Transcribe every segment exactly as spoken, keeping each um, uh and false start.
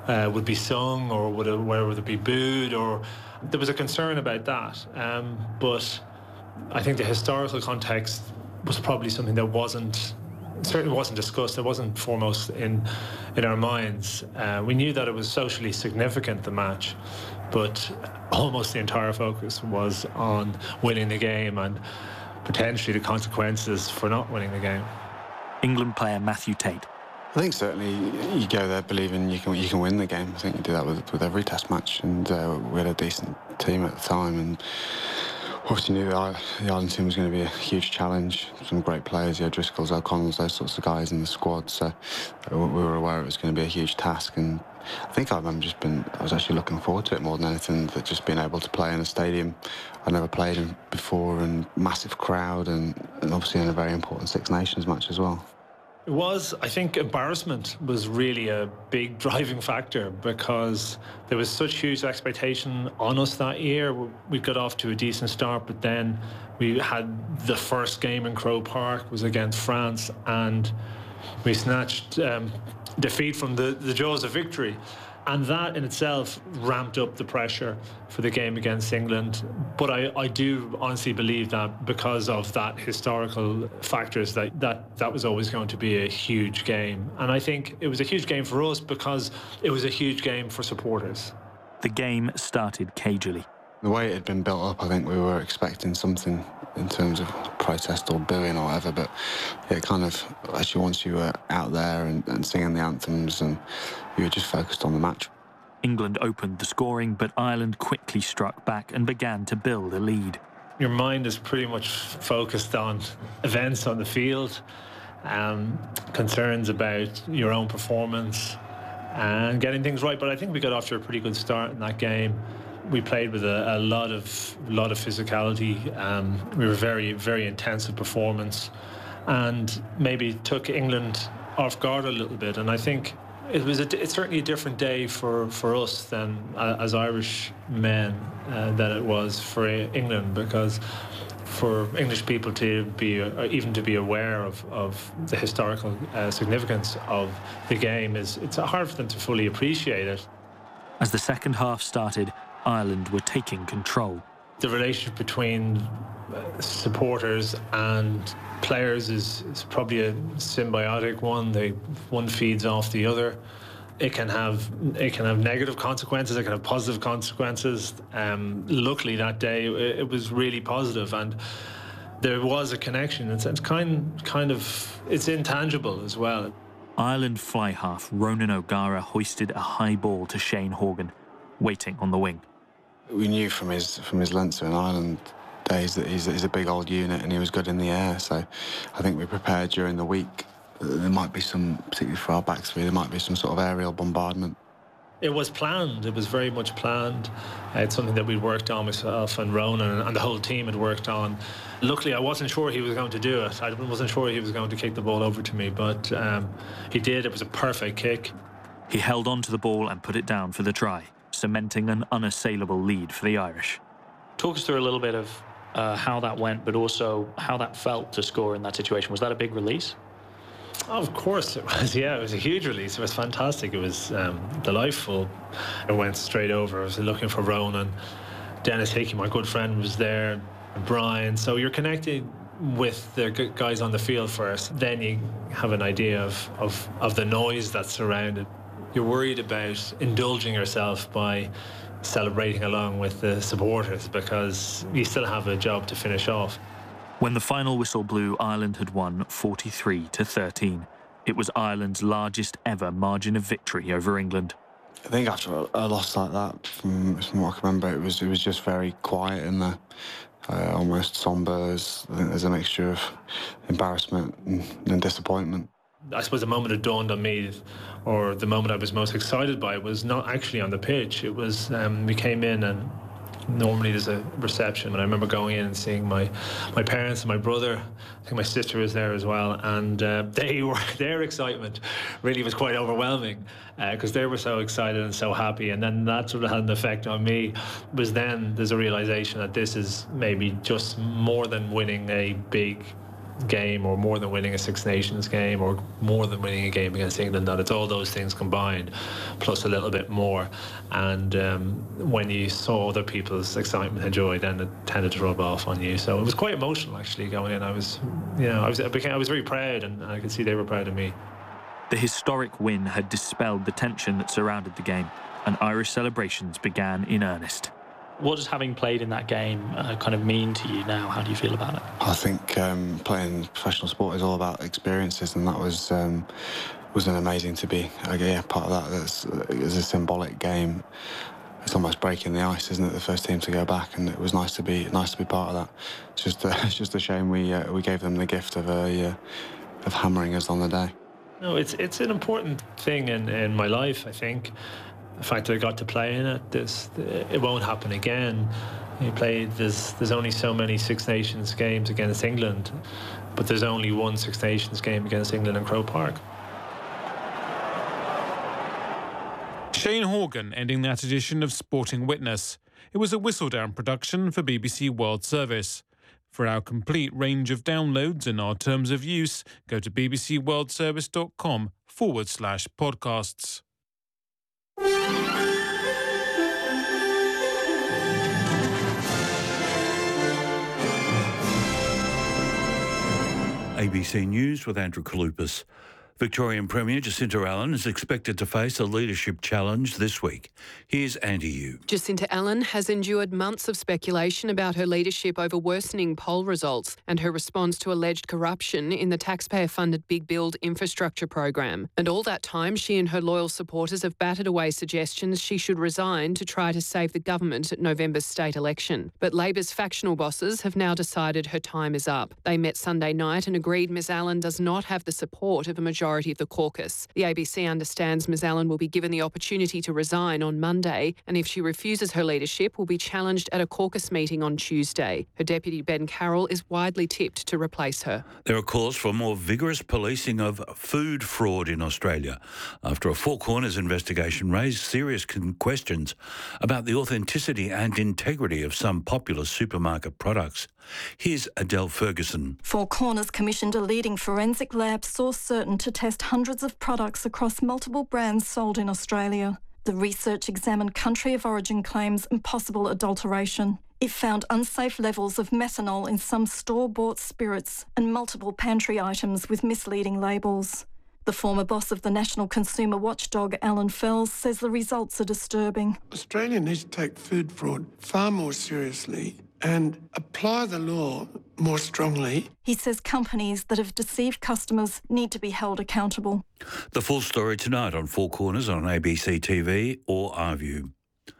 uh, would be sung, or would it, where would it be booed, or there was a concern about that. Um, but I think the historical context was probably something that wasn't, certainly wasn't discussed. It wasn't foremost in in our minds. Uh, we knew that it was socially significant, the match, but almost the entire focus was on winning the game and potentially the consequences for not winning the game. England player Matthew Tate. I think certainly you go there believing you can you can win the game. I think you do that with with every Test match, and uh, we had a decent team at the time, and obviously knew that the Ireland team was going to be a huge challenge. Some great players, the O'Driscolls, O'Connells, those sorts of guys in the squad. So we were aware it was going to be a huge task, and I think I remember just been I was actually looking forward to it more than anything. That just being able to play in a stadium I'd never played in before, and massive crowd, and, and obviously in a very important Six Nations match as well. It was, I think, embarrassment was really a big driving factor, because there was such huge expectation on us that year. We got off to a decent start, but then we had the first game in Croke Park was against France, and we snatched um, defeat from the, the jaws of victory. And that in itself ramped up the pressure for the game against England. But I, I do honestly believe that because of that historical factors, that, that that was always going to be a huge game. And I think it was a huge game for us because it was a huge game for supporters. The game started cagily. The way it had been built up, I think we were expecting something in terms of protest or booing or whatever, but it kind of, actually once you were out there and, and singing the anthems, and you were just focused on the match. England opened the scoring, but Ireland quickly struck back and began to build a lead. Your mind is pretty much focused on events on the field, um, concerns about your own performance and getting things right. But I think we got off to a pretty good start in that game. We played with a, a lot of lot of physicality. Um, we were very, very intensive performance, and maybe took England off guard a little bit. And I think it was a, it's certainly a different day for, for us than uh, as Irish men uh, than it was for England, because for English people to be, or even to be aware of, of the historical uh, significance of the game, is it's hard for them to fully appreciate it. As the second half started, Ireland were taking control. The relationship between supporters and players is, is probably a symbiotic one. They, one feeds off the other. It can have it can have negative consequences. It can have positive consequences. Um, luckily, that day it, it was really positive, and there was a connection. It's, it's kind kind of it's intangible as well. Ireland fly half Ronan O'Gara hoisted a high ball to Shane Horgan, waiting on the wing. We knew from his from his Leinster and Ireland days that he's, he's a big old unit and he was good in the air. So I think we prepared during the week. There might be some, particularly for our back three, there might be some sort of aerial bombardment. It was planned. It was very much planned. Uh, it's something that we'd worked on, myself and Ronan, and the whole team had worked on. Luckily, I wasn't sure he was going to do it. I wasn't sure he was going to kick the ball over to me, but um, he did. It was a perfect kick. He held on to the ball and put it down for the try, cementing an unassailable lead for the Irish. Talk us through a little bit of uh, how that went, but also how that felt to score in that situation. Was that a big release? Oh, of course it was. Yeah, it was a huge release. It was fantastic. It was um, delightful. It went straight over. I was looking for Ronan. Dennis Hickey, my good friend, was there. Brian. So you're connected with the guys on the field first. Then you have an idea of, of, of the noise that's surrounded. You're worried about indulging yourself by celebrating along with the supporters, because you still have a job to finish off. When the final whistle blew, Ireland had won forty-three to thirteen. It was Ireland's largest ever margin of victory over England. I think after a, a loss like that, from, from what I can remember, it was it was just very quiet in there, uh, almost sombre. I think there's a mixture of embarrassment and, and disappointment. I suppose the moment it dawned on me, or the moment I was most excited by, was not actually on the pitch. It was, um, we came in, and normally there's a reception, and I remember going in and seeing my my parents and my brother. I think my sister was there as well, and uh, they were their excitement really was quite overwhelming, because uh, they were so excited and so happy. And then that sort of had an effect on me. Was then there's a realization that this is maybe just more than winning a big game, or more than winning a Six Nations game, or more than winning a game against England. That it's all those things combined, plus a little bit more. And um, when you saw other people's excitement and joy, then it tended to rub off on you. So it was quite emotional actually going in. I was, you know, I was, I became, I was very proud, and I could see they were proud of me. The historic win had dispelled the tension that surrounded the game, and Irish celebrations began in earnest. What does having played in that game uh, kind of mean to you now? How do you feel about it? I think um, playing professional sport is all about experiences, and that was um, was an amazing to be uh, yeah, part of that. That's, it's a symbolic game. It's almost breaking the ice, isn't it? The first team to go back, and it was nice to be nice to be part of that. It's just uh, it's just a shame we uh, we gave them the gift of a uh, of hammering us on the day. No, it's it's an important thing in, in my life, I think. The fact that I got to play in it, this it won't happen again. You played, there's, there's only so many Six Nations games against England, but there's only one Six Nations game against England in Croke Park. Shane Horgan ending that edition of Sporting Witness. It was a Whistledown production for B B C World Service. For our complete range of downloads and our terms of use, go to bbcworldservice.com forward slash podcasts. A B C News with Andrew Kalupas. Victorian Premier Jacinta Allan is expected to face a leadership challenge this week. Here's Andy Yu. Jacinta Allan has endured months of speculation about her leadership over worsening poll results and her response to alleged corruption in the taxpayer-funded Big Build infrastructure program. And all that time, she and her loyal supporters have battered away suggestions she should resign to try to save the government at November's state election. But Labor's factional bosses have now decided her time is up. They met Sunday night and agreed Ms Allan does not have the support of a majority of the caucus. The A B C understands Ms Allan will be given the opportunity to resign on Monday, and if she refuses her leadership, will be challenged at a caucus meeting on Tuesday. Her deputy Ben Carroll is widely tipped to replace her. There are calls for more vigorous policing of food fraud in Australia after a Four Corners investigation raised serious questions about the authenticity and integrity of some popular supermarket products. Here's Adele Ferguson. Four Corners commissioned a leading forensic lab, Source Certain, to test hundreds of products across multiple brands sold in Australia. The research examined country of origin claims and possible adulteration. It found unsafe levels of methanol in some store-bought spirits and multiple pantry items with misleading labels. The former boss of the National Consumer Watchdog, Alan Fells, says the results are disturbing. Australia needs to take food fraud far more seriously and apply the law more strongly. He says companies that have deceived customers need to be held accountable. The full story tonight on Four Corners on A B C T V or iView.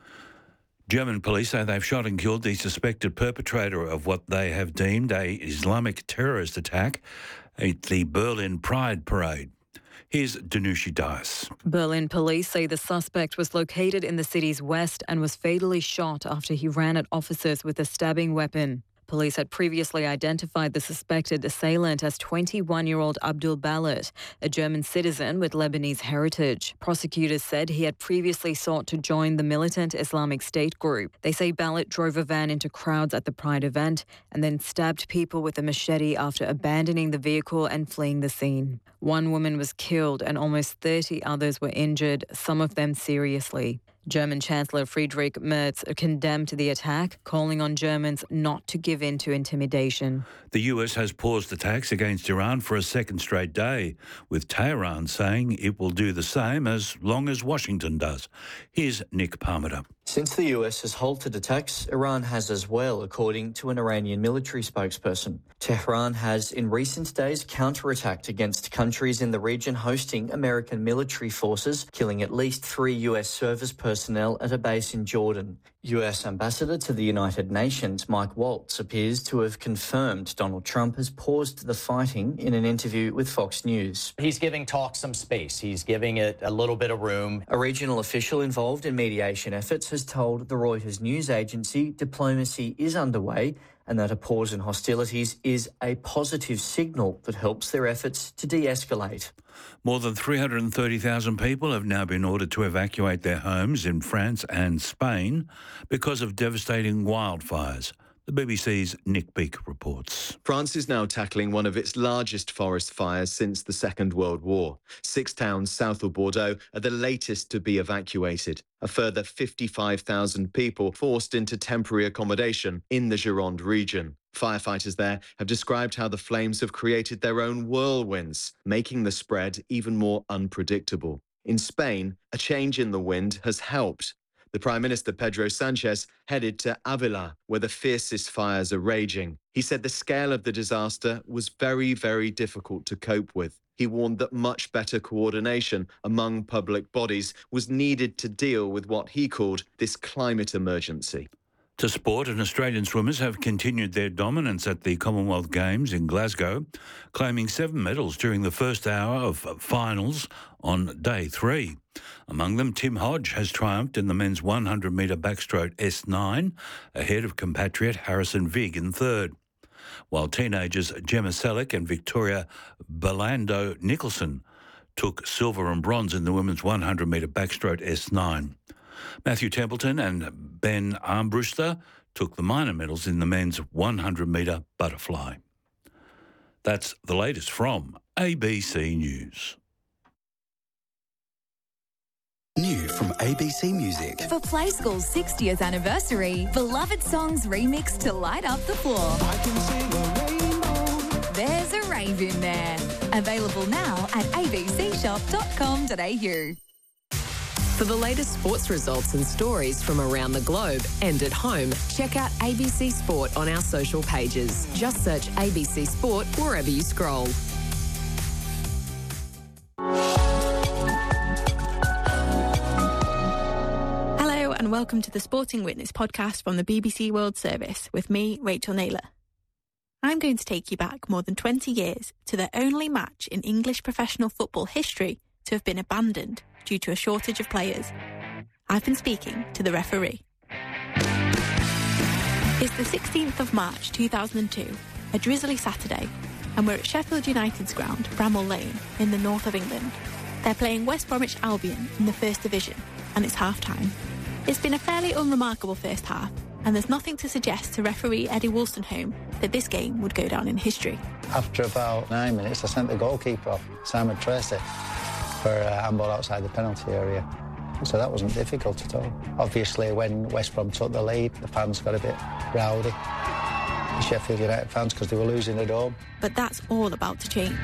German police say they've shot and killed the suspected perpetrator of what they have deemed a Islamic terrorist attack at the Berlin Pride Parade. Here's Danushi Dias. Berlin police say the suspect was located in the city's west and was fatally shot after he ran at officers with a stabbing weapon. Police had previously identified the suspected assailant as twenty-one-year-old Abdul Balat, a German citizen with Lebanese heritage. Prosecutors said he had previously sought to join the militant Islamic State group. They say Balat drove a van into crowds at the Pride event and then stabbed people with a machete after abandoning the vehicle and fleeing the scene. One woman was killed and almost thirty others were injured, some of them seriously. German Chancellor Friedrich Merz condemned the attack, calling on Germans not to give in to intimidation. The U S has paused attacks against Iran for a second straight day, with Tehran saying it will do the same as long as Washington does. Here's Nick Parmiter. Since the U S has halted attacks, Iran has as well, according to an Iranian military spokesperson. Tehran has in recent days counterattacked against countries in the region hosting American military forces, killing at least three U S service personnel at a base in Jordan. U S Ambassador to the United Nations, Mike Waltz, appears to have confirmed Donald Trump has paused the fighting in an interview with Fox News. He's giving talks some space. He's giving it a little bit of room. A regional official involved in mediation efforts has told the Reuters news agency diplomacy is underway and that a pause in hostilities is a positive signal that helps their efforts to de-escalate. More than three hundred thirty thousand people have now been ordered to evacuate their homes in France and Spain because of devastating wildfires. The B B C's Nick Beak reports. France is now tackling one of its largest forest fires since the Second World War. Six towns south of Bordeaux are the latest to be evacuated. A further fifty-five thousand people forced into temporary accommodation in the Gironde region. Firefighters there have described how the flames have created their own whirlwinds, making the spread even more unpredictable. In Spain, a change in the wind has helped. The Prime Minister, Pedro Sanchez, headed to Avila, where the fiercest fires are raging. He said the scale of the disaster was very, very difficult to cope with. He warned that much better coordination among public bodies was needed to deal with what he called this climate emergency. To sport, and Australian swimmers have continued their dominance at the Commonwealth Games in Glasgow, claiming seven medals during the first hour of finals on day three. Among them, Tim Hodge has triumphed in the men's one hundred metre backstroke S nine, ahead of compatriot Harrison Vig in third, while teenagers Gemma Selleck and Victoria Belando Nicholson took silver and bronze in the women's one hundred metre backstroke S nine. Matthew Templeton and Ben Armbruster took the minor medals in the men's one hundred metre butterfly. That's the latest from A B C News. New from A B C Music. For Play School's sixtieth anniversary, beloved songs remixed to light up the floor. I can sing a rainbow. There's a rave in there. Available now at a b c shop dot com dot a u. For the latest sports results and stories from around the globe and at home, check out A B C Sport on our social pages. Just search A B C Sport wherever you scroll. Hello and welcome to the Sporting Witness podcast from the B B C World Service with me, Rachel Naylor. I'm going to take you back more than twenty years to the only match in English professional football history to have been abandoned due to a shortage of players. I've been speaking to the referee. It's the sixteenth of March two thousand two, a drizzly Saturday, and we're at Sheffield United's ground, Bramall Lane, in the north of England. They're playing West Bromwich Albion in the First Division, and it's half-time. It's been a fairly unremarkable first half, and there's nothing to suggest to referee Eddie Wolstenholme that this game would go down in history. After about nine minutes, I sent the goalkeeper off, Simon Tracy, for a handball outside the penalty area. So that wasn't difficult at all. Obviously, when West Brom took the lead, the fans got a bit rowdy. The Sheffield United fans, because they were losing at home. But that's all about to change.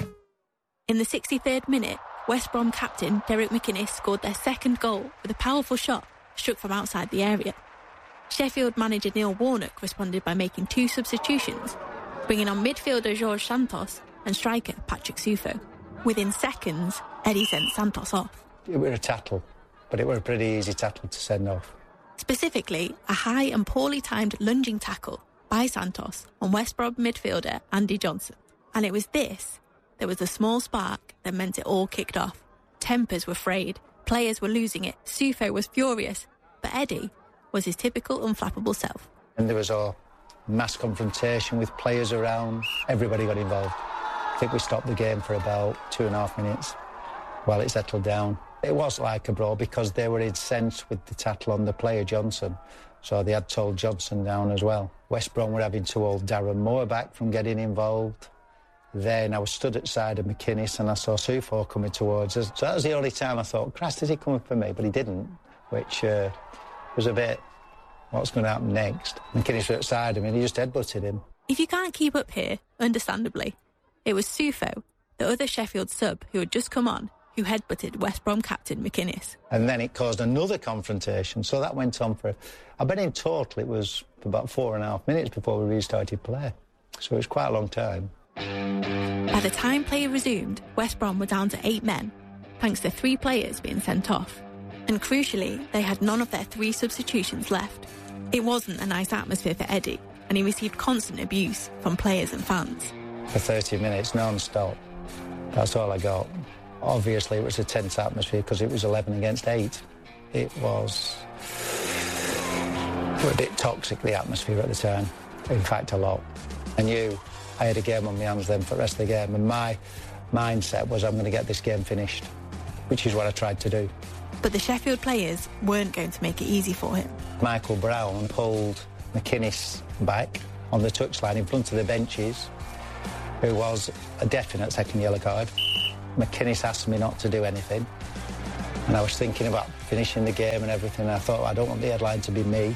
In the sixty-third minute, West Brom captain Derek McInnes scored their second goal with a powerful shot struck from outside the area. Sheffield manager Neil Warnock responded by making two substitutions, bringing on midfielder Jorge Santos and striker Patrick Sufo. Within seconds, Eddie sent Santos off. It was a tattle, but it was a pretty easy tattle to send off. Specifically, a high and poorly timed lunging tackle by Santos on West Brom midfielder Andy Johnson. And it was this that was the small spark that meant it all kicked off. Tempers were frayed, players were losing it, Sufo was furious, but Eddie was his typical unflappable self. And there was a mass confrontation with players around. Everybody got involved. I think we stopped the game for about two and a half minutes while it settled down. It was like a brawl because they were incensed with the tattle on the player Johnson, so they had told Johnson down as well. West Brom were having to hold Darren Moore back from getting involved. Then I was stood at the side of McInnes and I saw Sufo coming towards us. So that was the only time I thought, Christ, is he coming for me? But he didn't, which uh, was a bit, what's going to happen next? McInnes was outside him and he just headbutted him. If you can't keep up here, understandably, it was Sufo, the other Sheffield sub who had just come on, who headbutted West Brom captain McInnes. And then it caused another confrontation, so that went on for, I bet in total it was about four and a half minutes before we restarted play. So it was quite a long time. By the time play resumed, West Brom were down to eight men, thanks to three players being sent off. And crucially, they had none of their three substitutions left. It wasn't a nice atmosphere for Eddie, and he received constant abuse from players and fans. For thirty minutes, non-stop. That's all I got. Obviously, it was a tense atmosphere because it was eleven against eight. It was a bit toxic, the atmosphere at the time. In fact, a lot. I knew I had a game on my hands then for the rest of the game, and my mindset was I'm going to get this game finished, which is what I tried to do. But the Sheffield players weren't going to make it easy for him. Michael Brown pulled McInnes back on the touchline in front of the benches, who was a definite second yellow card. McInnes asked me not to do anything, and I was thinking about finishing the game and everything, and I thought, I don't want the headline to be me,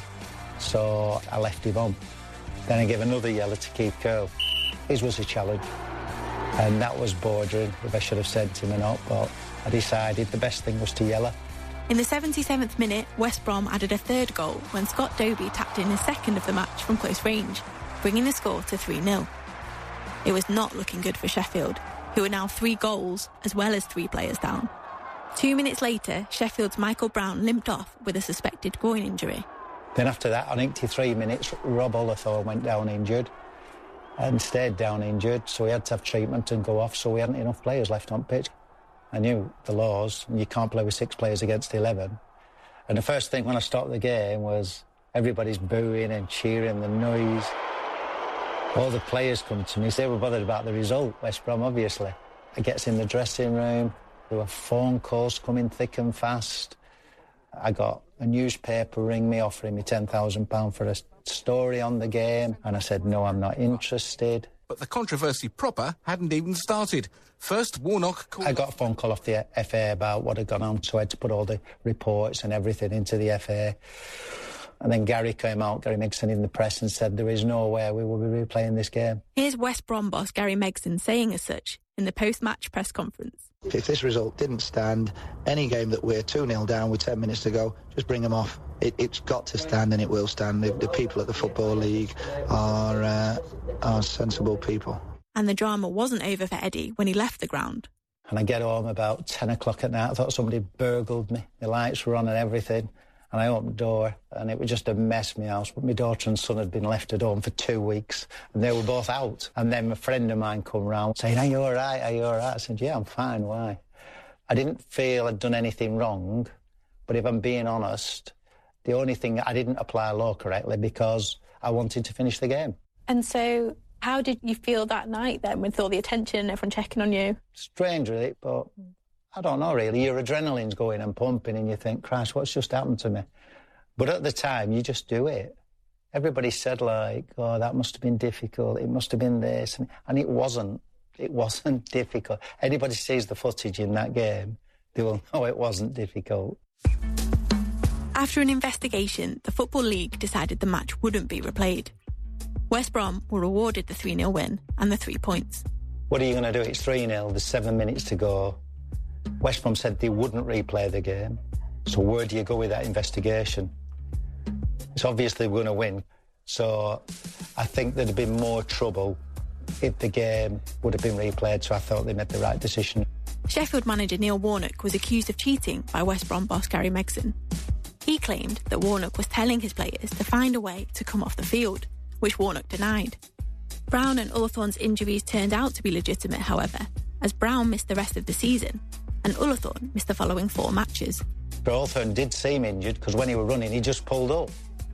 so I left him on. Then I gave another yellow to Keith Curle. His was a challenge, and that was bordering if I should have sent him or not, but I decided the best thing was to yellow. In the seventy-seventh minute, West Brom added a third goal when Scott Dobie tapped in his second of the match from close range, bringing the score to three nil. It was not looking good for Sheffield, who are now three goals as well as three players down. Two minutes later, Sheffield's Michael Brown limped off with a suspected groin injury. Then after that, on eighty-three minutes, Rob Olathorn went down injured and stayed down injured, so we had to have treatment and go off, so we hadn't enough players left on pitch. I knew the laws, and you can't play with six players against eleven. And the first thing when I stopped the game was everybody's booing and cheering, the noise. All the players come to me, they were bothered about the result, West Brom, obviously. I gets in the dressing room, there were phone calls coming thick and fast. I got a newspaper ring me offering me ten thousand pounds for a story on the game, and I said, no, I'm not interested. But the controversy proper hadn't even started. First, Warnock called... I got a phone call off the F A about what had gone on, so I had to put all the reports and everything into the F A. And then Gary came out, Gary Megson, in the press and said there is no way we will be replaying this game. Here's West Brom boss Gary Megson saying as such in the post-match press conference. If this result didn't stand, any game that we're two nil down with ten minutes to go, just bring them off. It, it's got to stand, and it will stand. The, the people at the Football League are, uh, are sensible people. And the drama wasn't over for Eddie when he left the ground. And I get home about ten o'clock at night. I thought somebody burgled me. The lights were on and everything. And I opened the door, and it was just a mess, my house. But my daughter and son had been left at home for two weeks, and they were both out. And then a friend of mine come round saying, are you all right, are you all right? I said, yeah, I'm fine, why? I didn't feel I'd done anything wrong, but if I'm being honest, the only thing, I didn't apply law correctly because I wanted to finish the game. And so how did you feel that night then, with all the attention and everyone checking on you? Strange, really, but I don't know, really. Your adrenaline's going and pumping, and you think, Christ, what's just happened to me? But at the time, you just do it. Everybody said, like, oh, that must have been difficult, it must have been this, and, and it wasn't. It wasn't difficult. Anybody sees the footage in that game, they will know it wasn't difficult. After an investigation, the Football League decided the match wouldn't be replayed. West Brom were awarded the three nil win and the three points. What are you going to do? It's three nil, there's seven minutes to go. West Brom said they wouldn't replay the game. So where do you go with that investigation? It's obviously we're going to win. So I think there'd have been more trouble if the game would have been replayed, so I thought they made the right decision. Sheffield manager Neil Warnock was accused of cheating by West Brom boss Gary Megson. He claimed that Warnock was telling his players to find a way to come off the field, which Warnock denied. Brown and Olathorn's injuries turned out to be legitimate, however, as Brown missed the rest of the season and Olathorn missed the following four matches. But Olathorn did seem injured because when he was running, he just pulled up.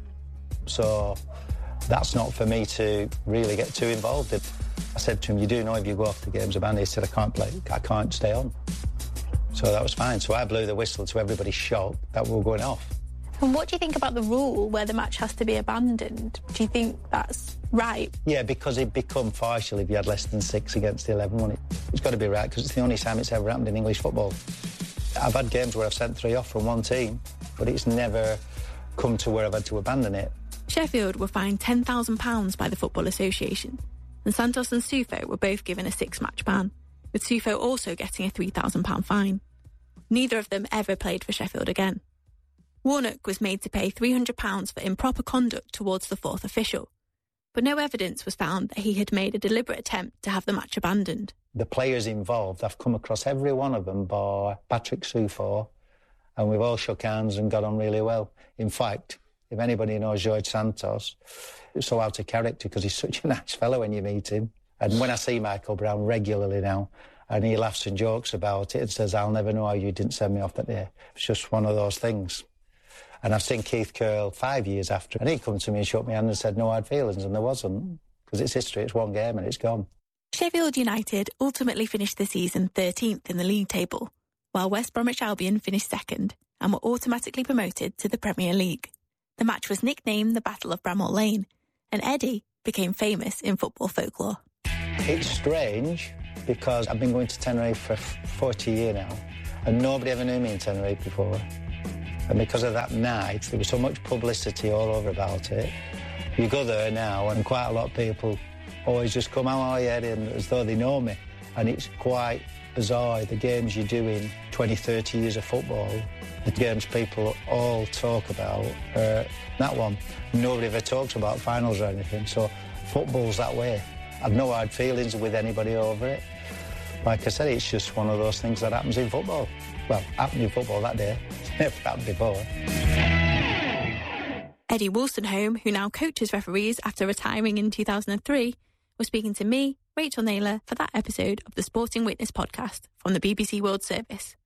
So that's not for me to really get too involved in. I said to him, you do know if you go off the game's a ban? He said, I can't play, I can't stay on. So that was fine. So I blew the whistle to everybody's shock that we were going off. And what do you think about the rule where the match has to be abandoned? Do you think that's right? Yeah, because it'd become partial if you had less than six against the eleven, wouldn't it? It's got to be right, because it's the only time it's ever happened in English football. I've had games where I've sent three off from one team, but it's never come to where I've had to abandon it. Sheffield were fined ten thousand pounds by the Football Association, and Santos and Sufo were both given a six-match ban, with Sufo also getting a three thousand pounds fine. Neither of them ever played for Sheffield again. Warnock was made to pay three hundred pounds for improper conduct towards the fourth official, but no evidence was found that he had made a deliberate attempt to have the match abandoned. The players involved, I've come across every one of them bar Patrick Sufo, and we've all shook hands and got on really well. In fact, if anybody knows George Santos, he's so out of character because he's such a nice fellow when you meet him. And when I see Michael Brown regularly now, and he laughs and jokes about it and says, I'll never know how you didn't send me off that day. It's just one of those things. And I've seen Keith Curle five years after, and he come to me and shook my hand and said no hard feelings, and there wasn't, because it's history, it's one game and it's gone. Sheffield United ultimately finished the season thirteenth in the league table, while West Bromwich Albion finished second and were automatically promoted to the Premier League. The match was nicknamed the Battle of Bramall Lane, and Eddie became famous in football folklore. It's strange because I've been going to Tenerife for forty years now, and nobody ever knew me in Tenerife before. And because of that night, there was so much publicity all over about it. You go there now, and quite a lot of people always just come, how are you, Eddie, and as though they know me. And it's quite bizarre, the games you do in twenty, thirty years of football, the games people all talk about, uh, that one, nobody ever talks about finals or anything, so football's that way. I've no hard feelings with anybody over it. Like I said, it's just one of those things that happens in football. Well, happened in football that day. It's never happened before. Eddie Wolstenholme, who now coaches referees after retiring in two thousand three, was speaking to me, Rachel Naylor, for that episode of the Sporting Witness podcast from the B B C World Service.